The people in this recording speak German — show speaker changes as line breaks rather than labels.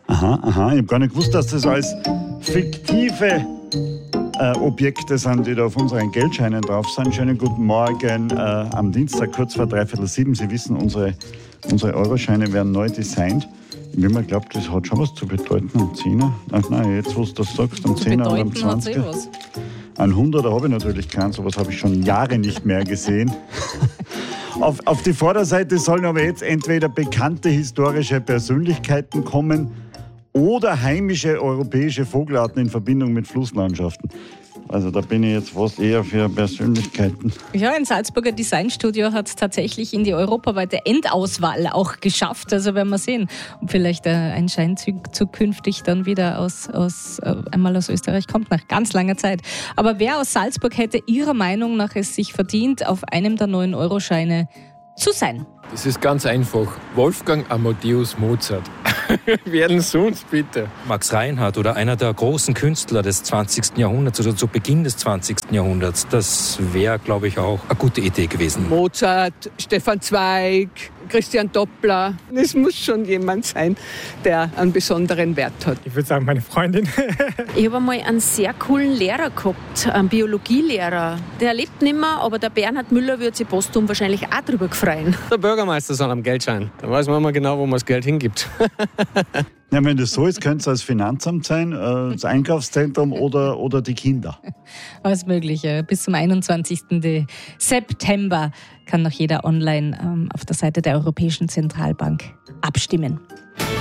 Aha. Ich habe gar nicht gewusst, dass das alles fiktive Objekte sind, die da auf unseren Geldscheinen drauf sind. Schönen guten Morgen am Dienstag, kurz vor 6:45. Sie wissen, unsere Euroscheine werden neu designt. Ich habe mir geglaubt, das hat schon was zu bedeuten. Ein Zehner? Ach nein, jetzt, wo du das sagst, am 10er oder am 20er. Ein 100er habe ich natürlich keinen, sowas habe ich schon Jahre nicht mehr gesehen. Auf die Vorderseite sollen aber jetzt entweder bekannte historische Persönlichkeiten kommen oder heimische europäische Vogelarten in Verbindung mit Flusslandschaften. Also da bin ich jetzt fast eher für Persönlichkeiten.
Ja, ein Salzburger Designstudio hat es tatsächlich in die europaweite Endauswahl auch geschafft. Also werden wir sehen, ob vielleicht ein Schein zukünftig dann wieder einmal aus Österreich kommt, nach ganz langer Zeit. Aber wer aus Salzburg hätte Ihrer Meinung nach es sich verdient, auf einem der neuen Euroscheine zu sein?
Das ist ganz einfach. Wolfgang Amadeus Mozart. Werden sonst bitte?
Max Reinhardt oder einer der großen Künstler des 20. Jahrhunderts oder zu Beginn des 20. Jahrhunderts. Das wäre, glaube ich, auch eine gute Idee gewesen.
Mozart, Stefan Zweig, Christian Doppler. Es muss schon jemand sein, der einen besonderen Wert hat.
Ich würde sagen, meine Freundin.
Ich habe einmal einen sehr coolen Lehrer gehabt, einen Biologielehrer. Der lebt nicht mehr, aber der Bernhard Müller würde sich posthum wahrscheinlich auch drüber freuen.
Der Bürgermeister soll am Geldschein. Da weiß man immer genau, wo man das Geld hingibt.
Ja, wenn das so ist, könnte es das Finanzamt sein, das Einkaufszentrum oder die Kinder.
Alles Mögliche. Bis zum 21. September kann noch jeder online auf der Seite der Europäischen Zentralbank abstimmen.